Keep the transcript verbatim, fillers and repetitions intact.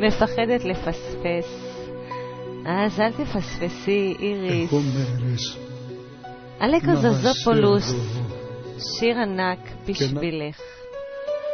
מפחדת לפספס. אז אל תפספסי, איריס. אלקו זוזופולוס, שיר ענק בשבילך.